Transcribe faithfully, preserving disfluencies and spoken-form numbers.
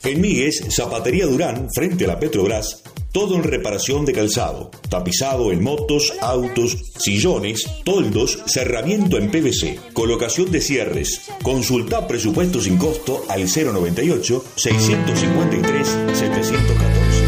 En Míguez, Zapatería Durán, frente a la Petrobras, todo en reparación de calzado, tapizado en motos, autos, sillones, toldos, cerramiento en P V C, colocación de cierres. Consulta presupuesto sin costo al cero noventa y ocho, seiscientos cincuenta y tres, setecientos catorce.